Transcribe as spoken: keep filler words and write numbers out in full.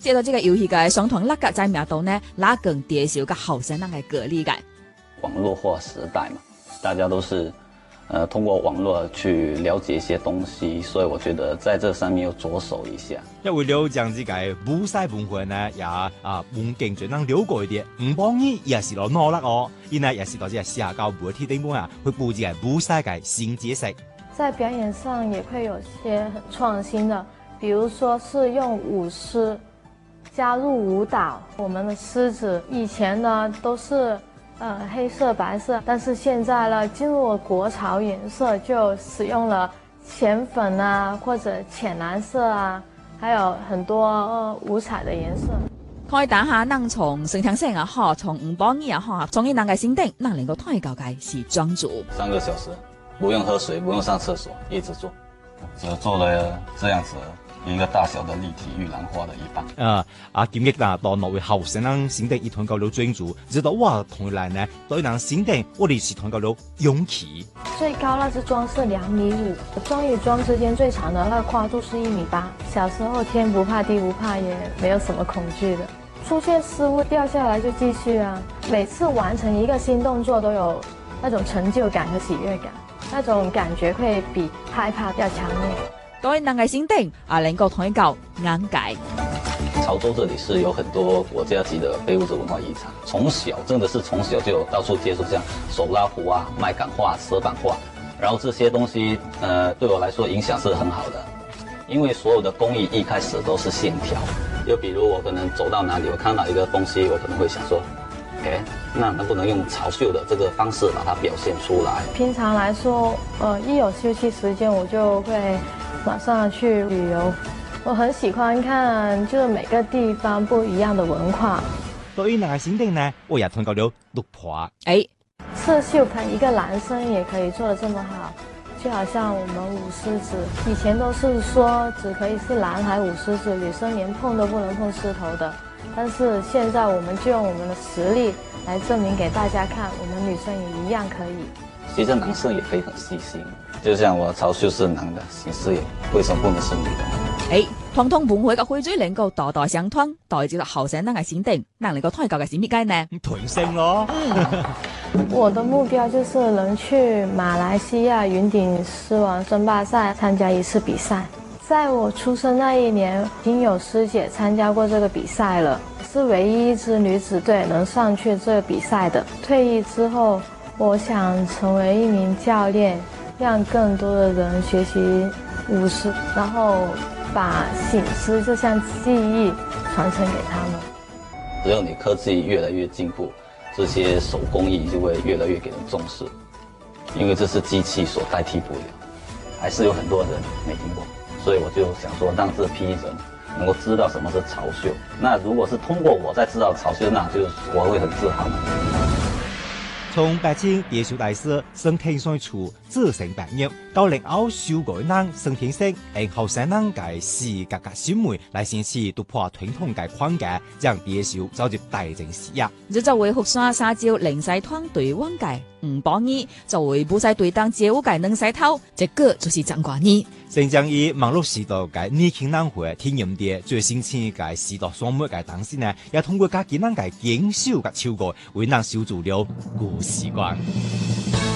接到這個遊戲嘅上堂，那個在面度呢，那更介紹個後生人嘅個理解。 網絡化時代嘛，大家都是，呃，通過網絡去了解一些東西，所以我覺得在這上面要着手一下。 因為了將這個舞賽文化呢，也啊環境最能了解一點。唔幫你也是攞努力哦，而呢也是到這個社交媒體頂端啊，會佈置個舞賽嘅新知識。 在表演上也會有些很創新的，比如說是用舞獅加入舞蹈。我們的獅子以前呢都是。呃，黑色、白色，但是現在呢，進入了國潮顏色，就使用了淺粉啊，或者淺藍色啊，還有很多、呃、五彩的顏色。 開打下能從成長性啊，學從唔幫你啊，學從你能夠心定，能能夠太高階是專注。 三個小時，不用喝水，不用上廁所，一直做，只做了這樣子。一個大小的立體玉蘭花的一半。 啊啊！劍擊啊，當落會後生人先得一團夠了專注，直到哇同來呢，對人先得我哋是團夠了勇氣。 最高那支樁是兩米五，樁與樁之間最長的那個跨度是一米八。小時候天不怕地不怕，也沒有什麼恐懼的。出現失誤掉下來就繼續啊。每次完成一個新動作都有那種成就感和喜悅感，那種感覺會比害怕要強烈。 對能夠心定啊，能夠推高眼界。 潮州這裡是有很多國家級的非物質文化遺產，從小真的是從小就到處接觸，像手拉壺啊、麥稈畫、石板畫，然後這些東西，呃，對我來說影響是很好的，因為所有的工藝一開始都是線條。就比如我可能走到哪裡，我看到一個東西，我可能會想說，誒，那能不能用潮繡的這個方式把它表現出來？平常來說，呃，一有休息時間，我就會馬上去旅遊。我很喜歡看，就是每個地方不一樣的文化。 對於那個心定呢，我也通過了六婆。 哎， 刺繡可一個男生也可以做得這麼好，就好像我們舞獅子，以前都是說只可以是男孩舞獅子，女生連碰都不能碰獅頭的。但是現在我們就用我們的實力來證明給大家看，我們女生也一樣可以。其實男生也可以很細心，就像我潮繡是男的，形式也為什麼不能是女的？ 誒，傳統文化嘅會最能夠代代相傳，代住後生人嘅先定，能能夠推舊嘅先必計呢？ 團升咯。 我的目標就是能去馬來西亞雲頂獅王爭霸賽參加一次比賽。在我出生那一年，已經有師姐參加過這個比賽了，是唯一一支女子隊能上去這個比賽的。退役之後，我想成為一名教練，讓更多的人學習舞獅，然後把醒獅這項技藝傳承給他們。 只有你科技越來越進步，這些手工藝就會越來越給人重視，因為這是機器所代替不了，還是有很多人沒聽過，所以我就想說讓這批人能夠知道什麼是潮繡。那如果是通過我才知道潮繡，那就是我會很自豪。 從北京蝶繡大師生天上出自成百業，到零歐繡改能生天色，讓後生人嘅視覺嘅審美來顯示突破傳統嘅框架，讓蝶繡走入大眾視野。 就就會學沙沙照零細團隊灣界唔幫你，就會不再對當街舞界能細偷，這個就是張掛你。 成長於網絡時代嘅年輕人會體驗啲最新鮮嘅時代雙媒嘅當時呢，也通過家己人嘅堅守嘅超過，為人守住了故事觀。